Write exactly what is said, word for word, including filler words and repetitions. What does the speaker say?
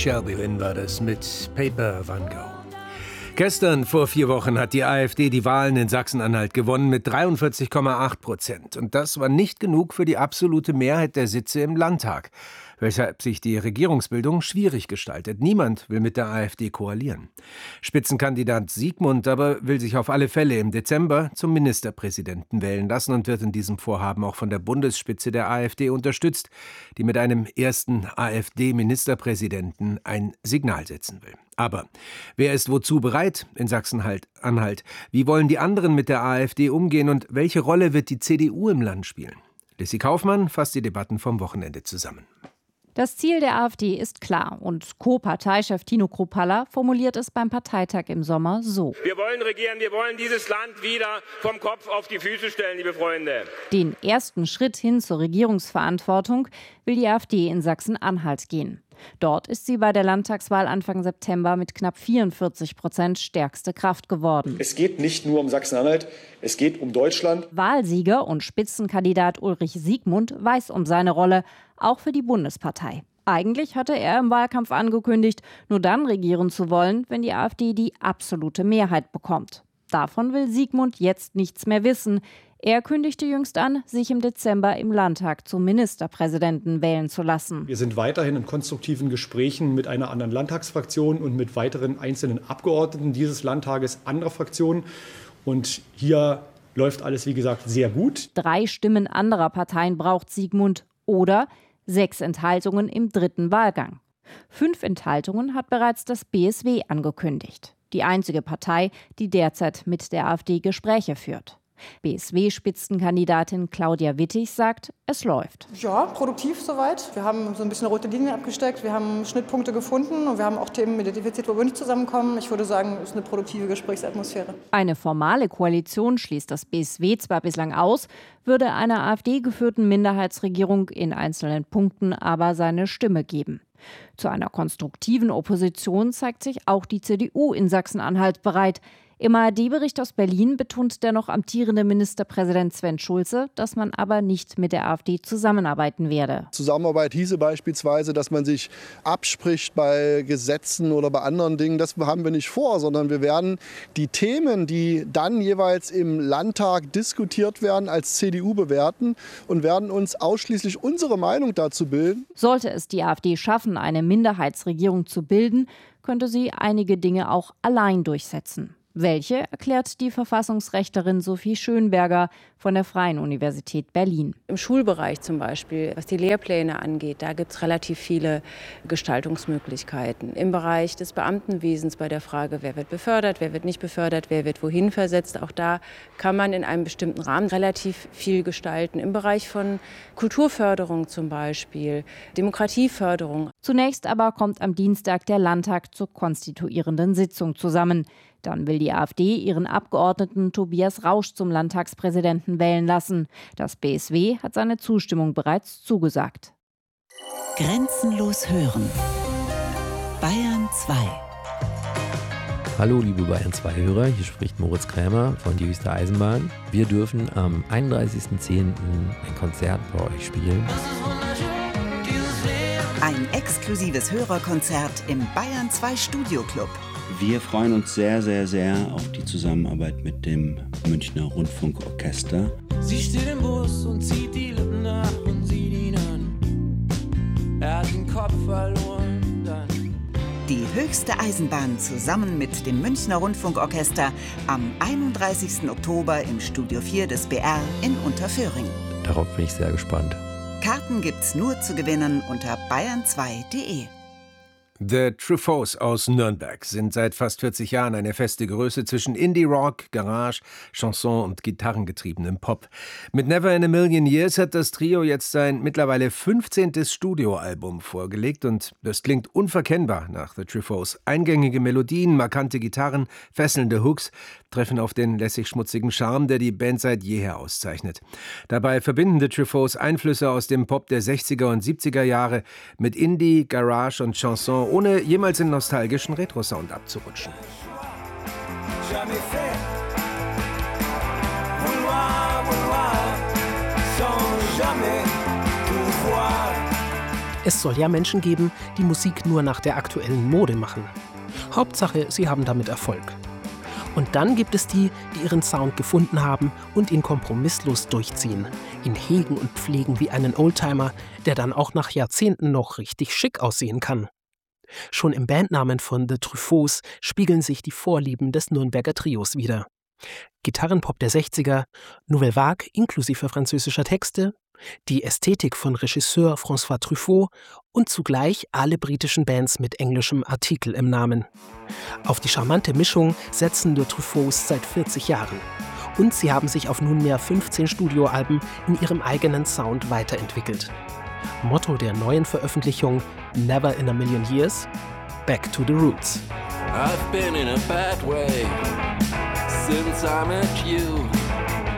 Shelby Lynn war das mit Paper Van Gogh. Gestern, vor vier Wochen, hat die AfD die Wahlen in Sachsen-Anhalt gewonnen mit dreiundvierzig Komma acht Prozent. Und das war nicht genug für die absolute Mehrheit der Sitze im Landtag, weshalb sich die Regierungsbildung schwierig gestaltet. Niemand will mit der AfD koalieren. Spitzenkandidat Siegmund aber will sich auf alle Fälle im Dezember zum Ministerpräsidenten wählen lassen und wird in diesem Vorhaben auch von der Bundesspitze der AfD unterstützt, die mit einem ersten AfD-Ministerpräsidenten ein Signal setzen will. Aber wer ist wozu bereit in Sachsen-Anhalt? Wie wollen die anderen mit der AfD umgehen und welche Rolle wird die C D U im Land spielen? Lissy Kaufmann fasst die Debatten vom Wochenende zusammen. Das Ziel der AfD ist klar und Co-Parteichef Tino Kruppalla formuliert es beim Parteitag im Sommer so. Wir wollen regieren, wir wollen dieses Land wieder vom Kopf auf die Füße stellen, liebe Freunde. Den ersten Schritt hin zur Regierungsverantwortung will die AfD in Sachsen-Anhalt gehen. Dort ist sie bei der Landtagswahl Anfang September mit knapp vierundvierzig Prozent stärkste Kraft geworden. Es geht nicht nur um Sachsen-Anhalt, es geht um Deutschland. Wahlsieger und Spitzenkandidat Ulrich Siegmund weiß um seine Rolle, auch für die Bundespartei. Eigentlich hatte er im Wahlkampf angekündigt, nur dann regieren zu wollen, wenn die AfD die absolute Mehrheit bekommt. Davon will Siegmund jetzt nichts mehr wissen. Er kündigte jüngst an, sich im Dezember im Landtag zum Ministerpräsidenten wählen zu lassen. Wir sind weiterhin in konstruktiven Gesprächen mit einer anderen Landtagsfraktion und mit weiteren einzelnen Abgeordneten dieses Landtages anderer Fraktionen. Und hier läuft alles, wie gesagt, sehr gut. Drei Stimmen anderer Parteien braucht Siegmund oder sechs Enthaltungen im dritten Wahlgang. Fünf Enthaltungen hat bereits das B S W angekündigt. Die einzige Partei, die derzeit mit der AfD Gespräche führt. B S W-Spitzenkandidatin Claudia Wittig sagt, es läuft. Ja, produktiv soweit. Wir haben so ein bisschen rote Linien abgesteckt, wir haben Schnittpunkte gefunden und wir haben auch Themen identifiziert, wo wir nicht zusammenkommen. Ich würde sagen, es ist eine produktive Gesprächsatmosphäre. Eine formale Koalition schließt das B S W zwar bislang aus, würde einer AfD-geführten Minderheitsregierung in einzelnen Punkten aber seine Stimme geben. Zu einer konstruktiven Opposition zeigt sich auch die C D U in Sachsen-Anhalt bereit. Im A R D-Bericht aus Berlin betont der noch amtierende Ministerpräsident Sven Schulze, dass man aber nicht mit der AfD zusammenarbeiten werde. Zusammenarbeit hieße beispielsweise, dass man sich abspricht bei Gesetzen oder bei anderen Dingen. Das haben wir nicht vor, sondern wir werden die Themen, die dann jeweils im Landtag diskutiert werden, als C D U bewerten und werden uns ausschließlich unsere Meinung dazu bilden. Sollte es die AfD schaffen, eine Minderheitsregierung zu bilden, könnte sie einige Dinge auch allein durchsetzen. Welche, erklärt die Verfassungsrechtlerin Sophie Schönberger von der Freien Universität Berlin. Im Schulbereich zum Beispiel, was die Lehrpläne angeht, da gibt es relativ viele Gestaltungsmöglichkeiten. Im Bereich des Beamtenwesens bei der Frage, wer wird befördert, wer wird nicht befördert, wer wird wohin versetzt, auch da kann man in einem bestimmten Rahmen relativ viel gestalten. Im Bereich von Kulturförderung zum Beispiel, Demokratieförderung. Zunächst aber kommt am Dienstag der Landtag zur konstituierenden Sitzung zusammen. Dann will die AfD ihren Abgeordneten Tobias Rausch zum Landtagspräsidenten wählen lassen. Das B S W hat seine Zustimmung bereits zugesagt. Grenzenlos hören. Bayern zwei. Hallo liebe Bayern zwei Hörer, hier spricht Moritz Krämer von Die Höchste Eisenbahn. Wir dürfen am einunddreißigsten zehnten ein Konzert bei euch spielen. Ein exklusives Hörerkonzert im Bayern zwei Studio Club. Wir freuen uns sehr, sehr, sehr auf die Zusammenarbeit mit dem Münchner Rundfunkorchester. Sie steht im Bus und zieht die Lippen nach und sieht ihn an. Er hat den Kopf verloren, dann. Die Höchste Eisenbahn zusammen mit dem Münchner Rundfunkorchester am einunddreißigsten Oktober im Studio vier des B R in Unterföhring. Darauf bin ich sehr gespannt. Karten gibt's nur zu gewinnen unter bayern zwei punkt de. The Truffauts aus Nürnberg sind seit fast vierzig Jahren eine feste Größe zwischen Indie-Rock, Garage, Chanson und gitarrengetriebenem Pop. Mit Never in a Million Years hat das Trio jetzt sein mittlerweile fünfzehntes Studioalbum vorgelegt und das klingt unverkennbar nach The Truffauts. Eingängige Melodien, markante Gitarren, fesselnde Hooks treffen auf den lässig-schmutzigen Charme, der die Band seit jeher auszeichnet. Dabei verbinden The Truffauts Einflüsse aus dem Pop der sechziger und siebziger Jahre mit Indie, Garage und Chanson, ohne jemals in nostalgischen Retro-Sound abzurutschen. Es soll ja Menschen geben, die Musik nur nach der aktuellen Mode machen. Hauptsache, sie haben damit Erfolg. Und dann gibt es die, die ihren Sound gefunden haben und ihn kompromisslos durchziehen, ihn hegen und pflegen wie einen Oldtimer, der dann auch nach Jahrzehnten noch richtig schick aussehen kann. Schon im Bandnamen von The Truffauts spiegeln sich die Vorlieben des Nürnberger Trios wider. Gitarrenpop der sechziger, Nouvelle Vague inklusive französischer Texte, die Ästhetik von Regisseur François Truffaut und zugleich alle britischen Bands mit englischem Artikel im Namen. Auf die charmante Mischung setzen The Truffauts seit vierzig Jahren. Und sie haben sich auf nunmehr fünfzehn Studioalben in ihrem eigenen Sound weiterentwickelt. Motto der neuen Veröffentlichung Never in a Million Years, Back to the Roots. I've been in a bad way since I met you.